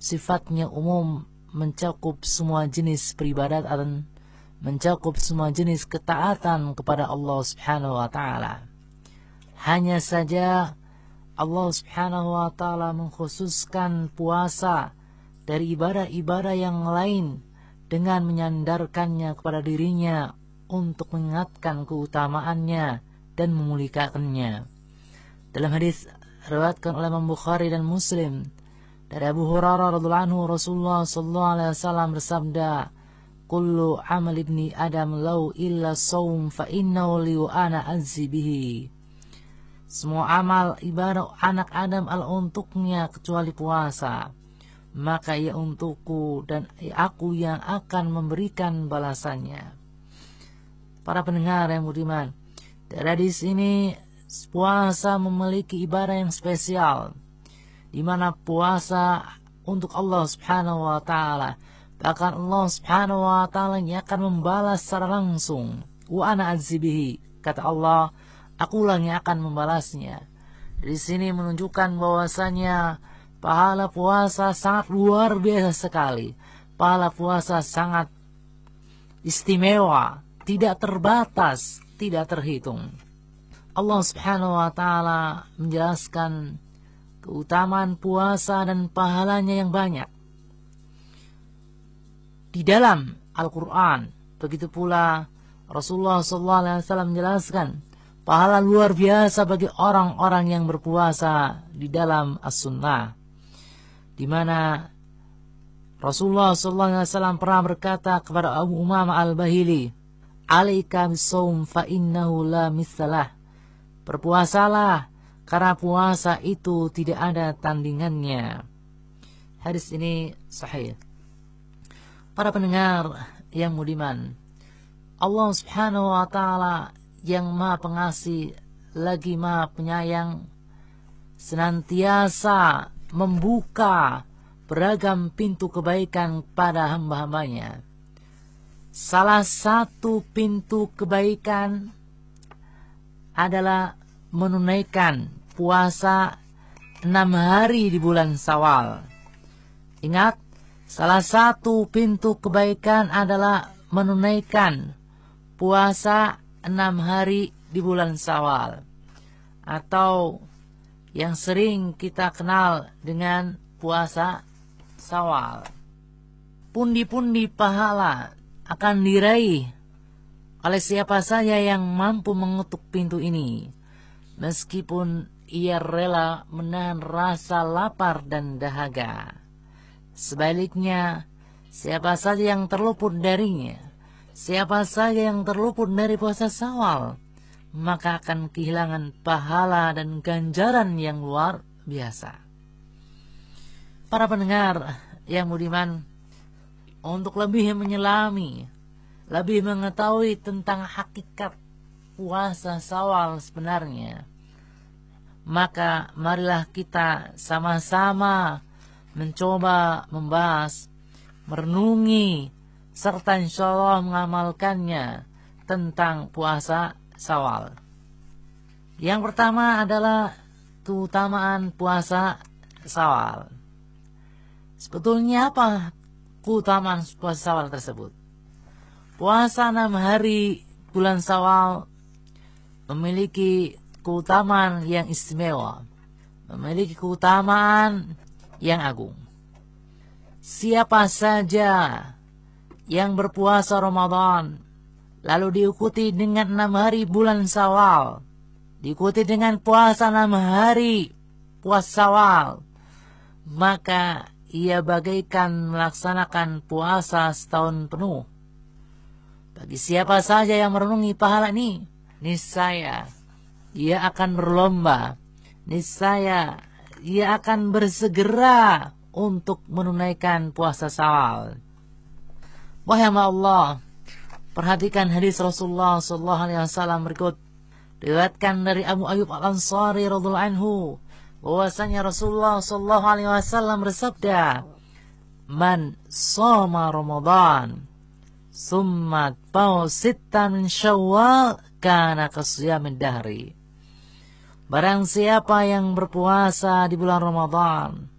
sifatnya umum, mencakup semua jenis peribadatan, mencakup semua jenis ketaatan kepada Allah Subhanahu wa taala. Hanya saja Allah Subhanahu wa taala mengkhususkan puasa dari ibadah-ibadah yang lain dengan menyandarkannya kepada dirinya untuk mengingatkan keutamaannya dan memuliakannya. Dalam hadis riwayatkan oleh Imam Bukhari dan Muslim dari Abu Hurairah radhiyallahu anhu, Rasulullah sallallahu alaihi wasallam bersabda, "Kullu amal ibni Adam law illa shaum fa innahu li ana azzi bihi." Semua amal ibadah anak Adam untuknya kecuali puasa, maka ia untukku dan aku yang akan memberikan balasannya. Para pendengar yang budiman, dari sini puasa memiliki ibadah yang spesial, di mana puasa untuk Allah Subhanahu wa taala. Bahkan Allah Subhanahu wa taala yang akan membalas secara langsung. Wa ana azibihi, kata Allah, akulah yang akan membalasnya. Di sini menunjukkan bahwasanya pahala puasa sangat luar biasa sekali. Pahala puasa sangat istimewa, tidak terbatas, tidak terhitung. Allah Subhanahu wa taala menjelaskan keutamaan puasa dan pahalanya yang banyak di dalam Al-Quran. Begitu pula Rasulullah SAW menjelaskan pahala luar biasa bagi orang-orang yang berpuasa di dalam As-Sunnah, di mana Rasulullah SAW pernah berkata kepada Abu Umamah Al-Bahili, "Alaika bisawm fa innahu la mitsalah." Berpuasalah, karena puasa itu tidak ada tandingannya. Hadis ini sahih. Para pendengar yang budiman, Allah Subhanahu wa taala yang Maha Pengasih lagi Maha Penyayang senantiasa membuka beragam pintu kebaikan pada hamba-hambanya. Salah satu pintu kebaikan adalah menunaikan puasa 6 hari di bulan Syawal. Ingat, salah satu pintu kebaikan adalah menunaikan puasa 6 hari di bulan Syawal, atau yang sering kita kenal dengan puasa Syawal. Pundi-pundi pahala akan diraih oleh siapa saja yang mampu mengetuk pintu ini, meskipun ia rela menahan rasa lapar dan dahaga. Sebaliknya, siapa saja yang terluput darinya, siapa saja yang terluput dari puasa Syawal, maka akan kehilangan pahala dan ganjaran yang luar biasa. Para pendengar yang budiman, untuk lebih menyelami, lebih mengetahui tentang hakikat puasa Syawal sebenarnya, maka marilah kita sama-sama mencoba membahas, merenungi, serta insya Allah mengamalkannya tentang puasa Syawal. Yang pertama adalah keutamaan puasa Syawal. Sebetulnya apa keutamaan puasa Syawal tersebut? Puasa 6 hari bulan Syawal memiliki keutamaan yang istimewa, memiliki keutamaan yang agung. Siapa saja yang berpuasa Ramadan lalu diikuti dengan 6 hari bulan Syawal, diikuti dengan puasa 6 hari puasa Syawal, maka ia bagaikan melaksanakan puasa setahun penuh. Bagi siapa saja yang merenungi pahala ini, niscaya ia akan berlomba, niscaya ia akan bersegera untuk menunaikan puasa Syawal. Wahai hamba Allah, perhatikan hadis Rasulullah SAW berikut. Diriwayatkan dari Abu Ayyub Al-Ansari radhiyallahu anhu, bahwasanya Rasulullah SAW bersabda, "Man shoma Ramadan summa atba'ahu sittan min Syawal kana kasiyamid dahri." Barang siapa yang berpuasa di bulan Ramadan